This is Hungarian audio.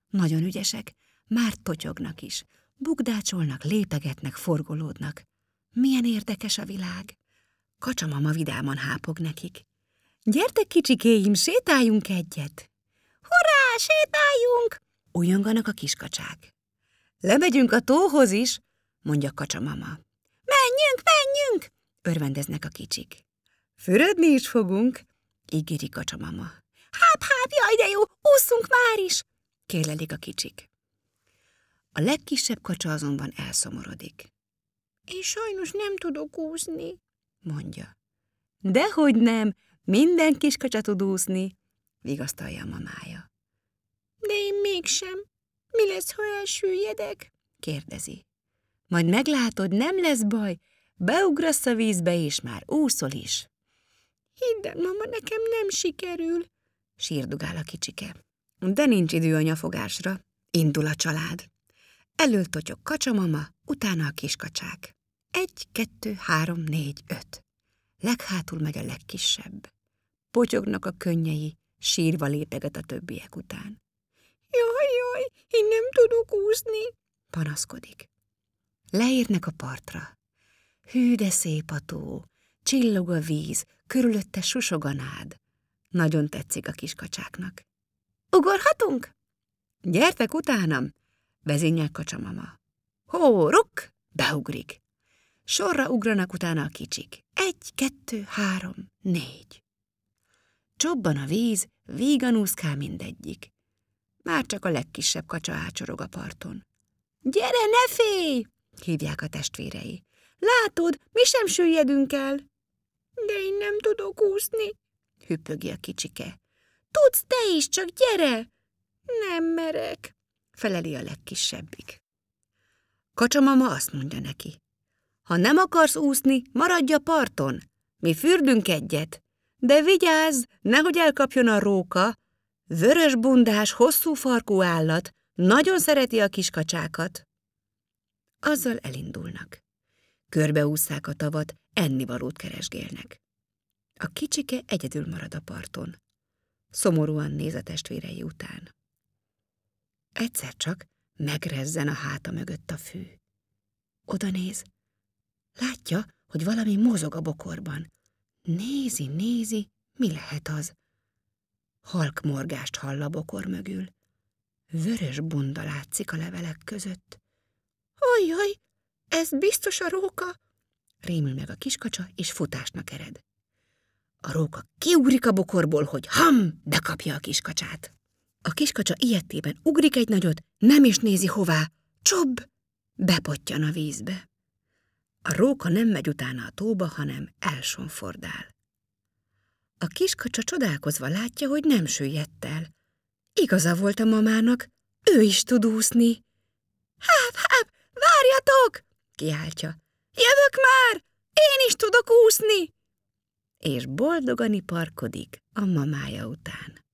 Nagyon ügyesek, már totyognak is. Bugdácsolnak, lépegetnek, forgolódnak. Milyen érdekes a világ. Kacsamama vidáman hápog nekik. Gyertek, kicsikéim, sétáljunk egyet! Hurrá, sétáljunk! Újonganak a kiskacsák. Lemegyünk a tóhoz is, mondja kacsamama. Menjünk! Örvendeznek a kicsik. Fürödni is fogunk, ígéri kacsamama. Háp, jaj, de jó, ússzunk már is, kérlelik a kicsik. A legkisebb kacsa azonban elszomorodik. Én sajnos nem tudok úszni, mondja. Dehogy nem, minden kis kacsa tud úszni, vigasztalja a mamája. De én mégsem. Mi lesz, ha elsüllyedek? Kérdezi. Majd meglátod, nem lesz baj, beugrasz a vízbe, és már úszol is. Hidd el, mama, nekem nem sikerül, sírdugál a kicsike. De nincs idő a nyafogásra, indul a család. Elől totyog kacsamama, utána a kiskacsák. 1, 2, 3, 4, 5. Leghátul megy a legkisebb. Potyognak a könnyei, sírva lépeget a többiek után. Jaj, én nem tudok úszni, panaszkodik. Leérnek a partra. Hű, de szép a tó, csillog a víz, körülötte susog a nád. Nagyon tetszik a kiskacsáknak. Ugorhatunk? Gyertek utánam, vezényel kacsamama. Hó, ruk, beugrik. Sorra ugranak utána a kicsik. 1, 2, 3, 4. Csobban a víz, vígan úszkál mindegyik. Már csak a legkisebb kacsa ácsorog a parton. Gyere, ne félj! Hívják a testvérei. Látod, mi sem süllyedünk el. De én nem tudok úszni, hüppögi a kicsike. Tudsz te is, csak gyere! Nem merek, feleli a legkisebbik. Kacsamama azt mondja neki. Ha nem akarsz úszni, maradj a parton. Mi fürdünk egyet. De vigyázz, nehogy elkapjon a róka. Vörös bundás, hosszú farkú állat, nagyon szereti a kiskacsákat. Azzal elindulnak. Körbeússzák a tavat, ennivalót keresgélnek. A kicsike egyedül marad a parton. Szomorúan néz a testvérei után. Egyszer csak megrezzen a háta mögött a fű. Oda néz. Látja, hogy valami mozog a bokorban. Nézi, mi lehet az? Halk morgást hall a bokor mögül. Vörös bunda látszik a levelek között. Ajjaj, ez biztos a róka! Rémül meg a kiskacsa, és futásnak ered. A róka kiugrik a bokorból, hogy bekapja a kiskacsát. A kiskacsa ijedtében ugrik egy nagyot, nem is nézi hová. Csobb! Bepottyan a vízbe. A róka nem megy utána a tóba, hanem elsonfordál. A kiskacsa csodálkozva látja, hogy nem süllyedt el. Igaza volt a mamának, ő is tud úszni. Háp, várjatok! Kiáltja. Jövök már! Én is tudok úszni! És boldogan iparkodik a mamája után.